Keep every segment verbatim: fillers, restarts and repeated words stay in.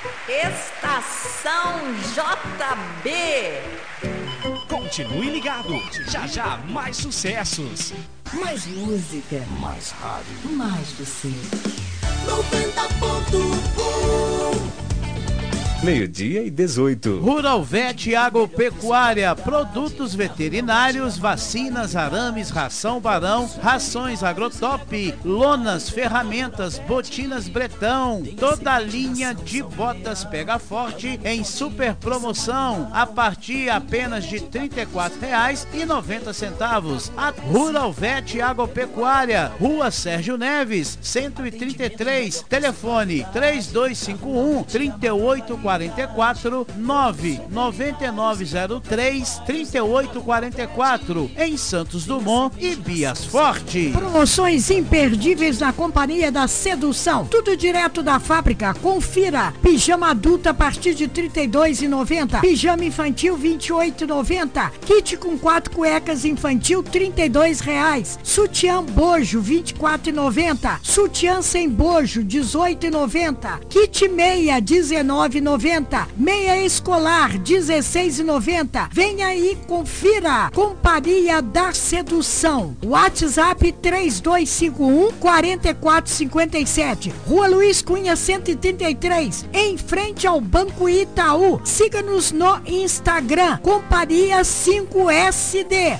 Estação J B. Continue ligado, já já mais sucessos. Mais música. Mais rádio. Mais você. noventa ponto um. Meio-dia e dezoito. Rural Vet Agropecuária, produtos veterinários, vacinas, arames, ração Barão, rações Agrotop, lonas, ferramentas, botinas Bretão, toda a linha de botas Pega Forte em super promoção, a partir apenas de trinta e quatro reais e noventa centavos. A Rural Vet Agropecuária, Rua Sérgio Neves, cento e trinta e três, telefone três dois cinco um, três oito quatro quatro, nove nove nove zero três, três oito quatro quatro, em Santos Dumont e Bias Forte. Promoções imperdíveis na Companhia da Sedução, tudo direto da fábrica. Confira: pijama adulto a partir de trinta e dois reais e noventa centavos, pijama infantil vinte e oito reais e noventa centavos, kit com quatro cuecas infantil trinta e dois reais, sutiã bojo vinte e quatro reais e noventa centavos, sutiã sem bojo dezoito reais e noventa centavos, kit meia dezenove reais e noventa centavos, meia escolar dezesseis reais e noventa centavos. Venha aí, confira. Companhia da Sedução. WhatsApp três dois cinco um, quatro quatro cinco sete. Rua Luiz Cunha cento e trinta e três, em frente ao Banco Itaú. Siga-nos no Instagram, Companhia cinco S D.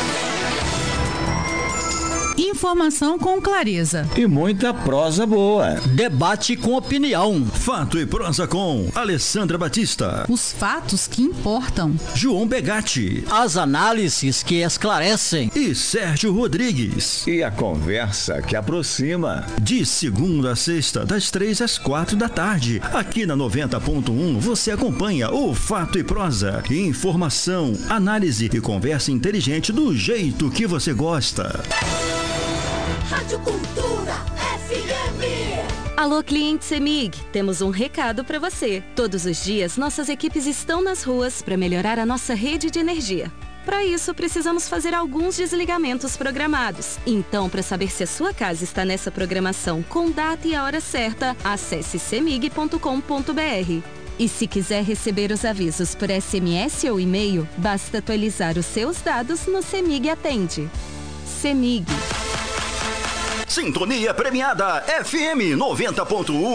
Informação com clareza e muita prosa boa. Debate com opinião. Fato e prosa com Alessandra Batista. Os fatos que importam. João Begatti. As análises que esclarecem. E Sérgio Rodrigues. E a conversa que aproxima. De segunda a sexta, das três às quatro da tarde. Aqui na noventa ponto um você acompanha o Fato e Prosa. Informação, análise e conversa inteligente do jeito que você gosta. Rádio Cultura F M. Alô, cliente CEMIG, temos um recado para você. Todos os dias, nossas equipes estão nas ruas para melhorar a nossa rede de energia. Para isso, precisamos fazer alguns desligamentos programados. Então, para saber se a sua casa está nessa programação com data e a hora certa, acesse cemig ponto com ponto br. E se quiser receber os avisos por S M S ou e-mail, basta atualizar os seus dados no CEMIG Atende. CEMIG. Sintonia premiada F M noventa ponto um.